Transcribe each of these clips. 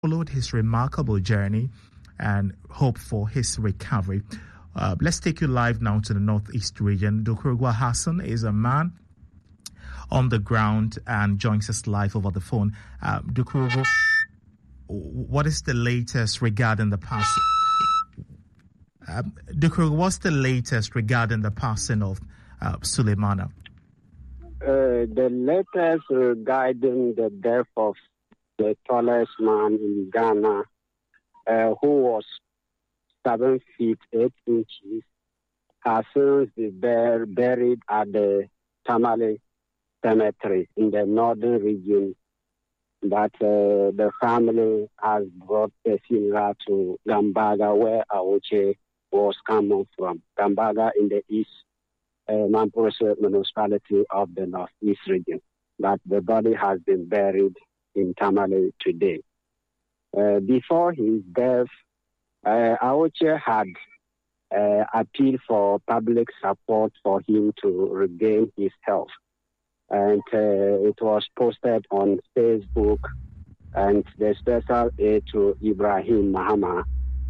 followed his remarkable journey and hope for his recovery. Let's take you live now to the Northeast region. Dukurugwa Hassan is a man on the ground and joins us live over the phone. Dukurugwa, what is the latest regarding the passing? Dukurugwa, what's the latest regarding the passing of Sulemana? The latest regarding the death of the tallest man in Ghana, who was 7 feet 8 inches, has since been buried at the Tamale Cemetery in the northern region. But the family has brought a funeral to Gambaga, where Aoche was coming from. Gambaga in the east, Mampurose municipality of the northeast region. But the body has been buried in Tamale today. Before his death, Aoche had appealed for public support for him to regain his health. And it was posted on Facebook, and the special aid to Ibrahim Mahama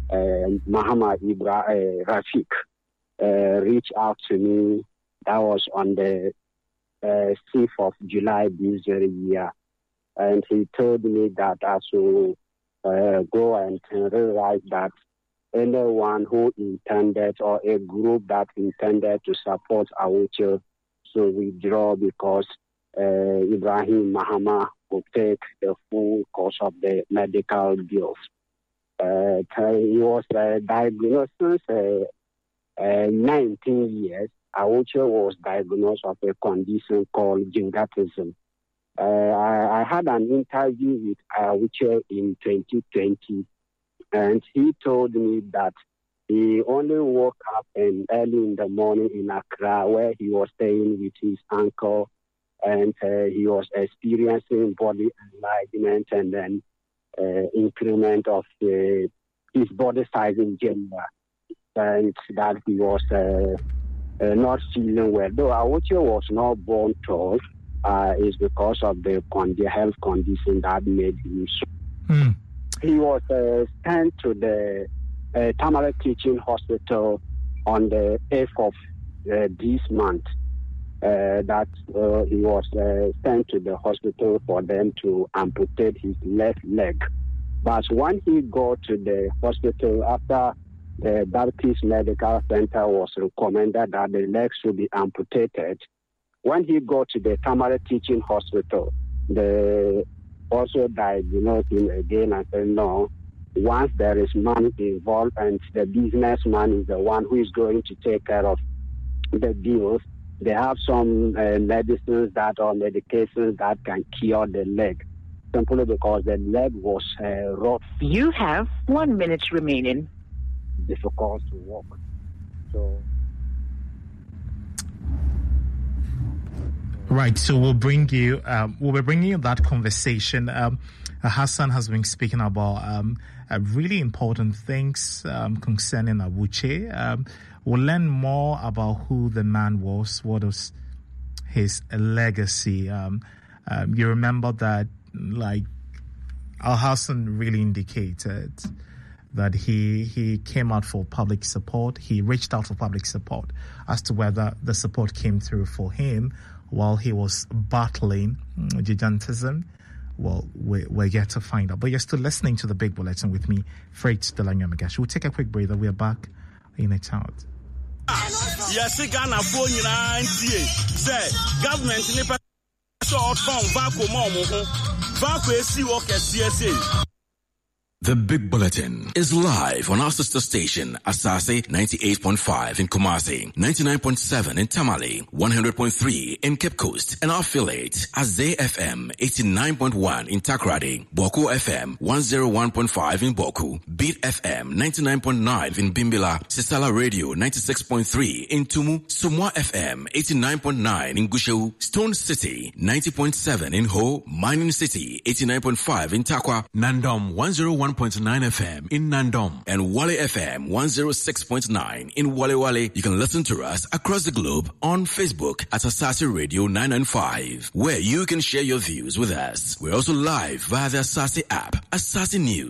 Rafik reached out to me. That was on the 6th of July this very year. And he told me that I should go and rewrite that anyone who intended or a group that intended to support Aoche should withdraw, because Ibrahim Mahama will take the full cost of the medical bills. He was diagnosed since 19 years. Aoche was diagnosed of a condition called gingivitis. I had an interview with Aoche in 2020, and he told me that he only woke up early in the morning in Accra, where he was staying with his uncle, and he was experiencing body enlargement and then increment of his body size in general, and that he was not feeling well. Though Aoche was not born tall, is because of the health condition that made him so. He was sent to the Tamale Teaching Hospital on the 8th of this month. That he was sent to the hospital for them to amputate his left leg. But when he got to the hospital after the Baptist Medical Center was recommended that the leg should be amputated, when he got to the Tamale Teaching Hospital, they also diagnosed him again and said, no, once there is money involved and the businessman is the one who is going to take care of the bills, they have some medicines that or medications that can cure the leg, simply because the leg was rough. You have 1 minute remaining. Difficult to walk. So. Right, so we'll be bringing you that conversation. Hassan has been speaking about really important things concerning Aoche. We'll learn more about who the man was, what was his legacy. You remember that, like, Al-Hassan really indicated that he came out for public support. He reached out for public support. As to whether the support came through for him while he was battling gigantism, well, we're yet to find out. But you're still listening to the Big Bulletin with me, Freight Delanyo Megash. We'll take a quick breather. We're back in a chat. Yes, Ghana for say government nipa short phone vacuum CSA. The Big Bulletin is live on our sister station, Asase 98.5 in Kumasi, 99.7 in Tamale, 100.3 in Cape Coast, and our affiliate, Azay FM 89.1 in Takrady, Boku FM 101.5 in Boku, Beat FM 99.9 in Bimbila, Sisala Radio 96.3 in Tumu, Sumwa FM 89.9 in Gushu, Stone City 90.7 in Ho, Mining City 89.5 in Takwa, Nandom 101.5 101.9 FM in Nandom and Wale FM 106.9 in Wale Wale. You can listen to us across the globe on Facebook at Asase Radio 995, where you can share your views with us. We're also live via the Asase app, Asase News.